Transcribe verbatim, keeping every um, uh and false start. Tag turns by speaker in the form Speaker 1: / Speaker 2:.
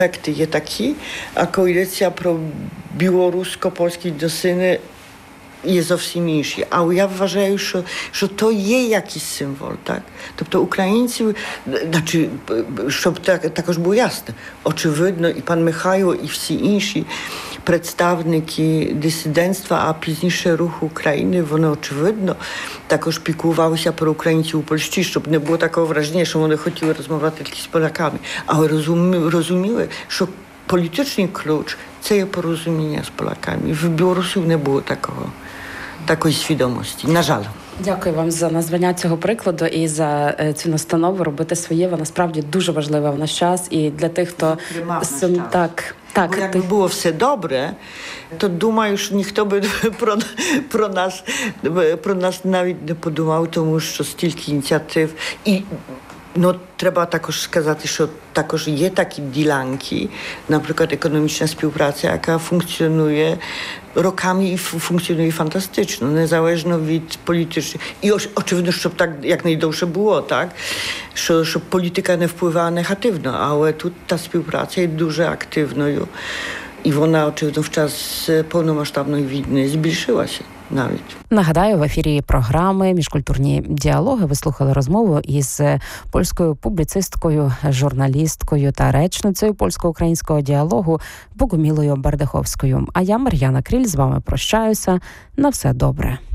Speaker 1: Efekty je taki, a коаліція про білорусько-польські відносини є зовсім інші. А я вважаю, що, що то є якийсь символ, так? Тобто українці, значить, щоб так, також було ясно, очевидно, і пан Михайло, і всі інші представники дисидентства, а пізніше руху України, вони, очевидно, також піклувалися про українців у Польщі, щоб не було такого враження, що вони хотіли розмовляти тільки з поляками. Але розуміли, розуміли, що політичний ключ – це є порозуміння з поляками. В Білорусі не було такого, такої свідомості, на жаль.
Speaker 2: Дякую вам за названня цього прикладу і за цю настанову робити своє. Вона справді дуже важлива в наш час. І для тих, хто...
Speaker 1: Сум...
Speaker 2: Так, так.
Speaker 1: Бо якби було все добре, то думаю, що ніхто би про, про, нас, про нас навіть не подумав, тому що стільки ініціатив. І no, треба також сказати, що також є такі ділянки, наприклад, економічна співпраця, яка функціонує rokami i funkcjonuje fantastycznie, niezależnie od politycznych. I oczywiście, żeby tak jak najdłużej było, tak, że, że polityka nie wpływała negatywnie, ale tu ta współpraca jest дуже aktywna i ona oczywiście w czas pełnomasztabnej wojny zbliżyła się навіть.
Speaker 2: Нагадаю, в ефірі програми «Міжкультурні діалоги» ви слухали розмову із польською публіцисткою, журналісткою та речницею польсько-українського діалогу Богомілою Бардаховською. А я, Мар'яна Кріль, з вами прощаюся. На все добре.